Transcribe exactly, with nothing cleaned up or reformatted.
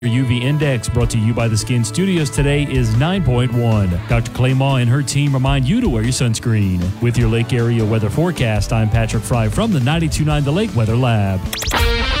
Your U V index brought to you by the Skin Studios today is nine point one. Doctor Claymaw and her team remind you to wear your sunscreen. With your lake area weather forecast, I'm Patrick Fry from the ninety-two point nine The Lake Weather Lab.